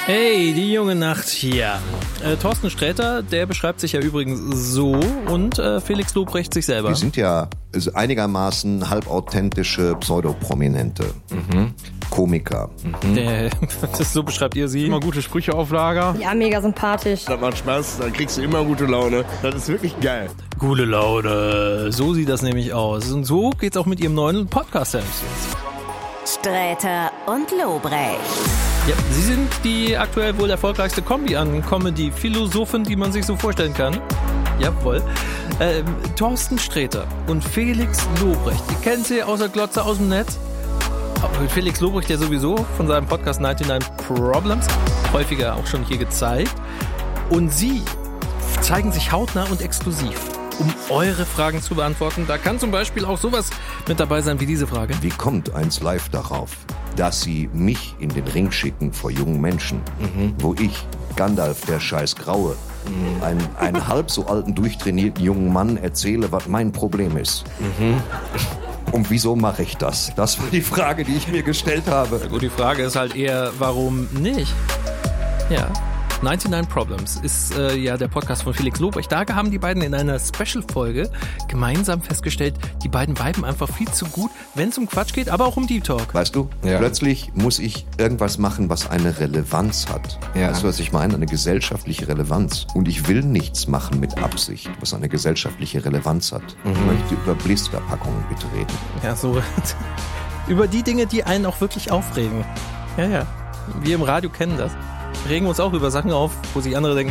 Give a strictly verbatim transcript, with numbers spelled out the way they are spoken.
Hey, die junge Nacht hier. Äh, Thorsten Sträter, der beschreibt sich ja übrigens so und äh, Felix Lobrecht sich selber. Wir sind ja einigermaßen halbauthentische Pseudoprominente. Mhm. Komiker. Mhm. Der, so beschreibt ihr sie. Immer gute Sprüche auf Lager. Ja, mega sympathisch. Das macht Spaß, dann kriegst du immer gute Laune. Das ist wirklich geil. Gute Laune, so sieht das nämlich aus. Und so geht's auch mit ihrem neuen Podcast. Sträter und Lobrecht. Ja, sie sind die aktuell wohl erfolgreichste Kombi an Comedy-Philosophen, die man sich so vorstellen kann. Jawohl. Ähm, Thorsten Sträter und Felix Lobrecht. Ihr kennt sie außer Glotze aus dem Netz. Felix Lobrecht ja sowieso von seinem Podcast neunundneunzig Problems. Häufiger auch schon hier gezeigt. Und sie zeigen sich hautnah und exklusiv, um eure Fragen zu beantworten. Da kann zum Beispiel auch sowas mit dabei sein wie diese Frage. Wie kommt eins live darauf, dass sie mich in den Ring schicken vor jungen Menschen, mhm. wo ich, Gandalf, der scheiß Graue, mhm. einen, einen halb so alten, durchtrainierten jungen Mann erzähle, was mein Problem ist? Mhm. Und wieso mache ich das? Das war die Frage, die ich mir gestellt habe. Gut, die Frage ist halt eher, warum nicht? Ja. neunundneunzig Problems ist äh, ja der Podcast von Felix Lobrecht. Da haben die beiden in einer Special-Folge gemeinsam festgestellt, die beiden viben einfach viel zu gut, wenn es um Quatsch geht, aber auch um Deep Talk. Weißt du, ja. Plötzlich muss ich irgendwas machen, was eine Relevanz hat. Ja. Weißt du, was ich meine? Eine gesellschaftliche Relevanz. Und ich will nichts machen mit Absicht, was eine gesellschaftliche Relevanz hat. Mhm. Ich möchte über Blister-Packungen bitte reden. Ja, so über die Dinge, die einen auch wirklich aufregen. Ja, ja. Wir im Radio kennen das. Regen uns auch über Sachen auf, wo sich andere denken,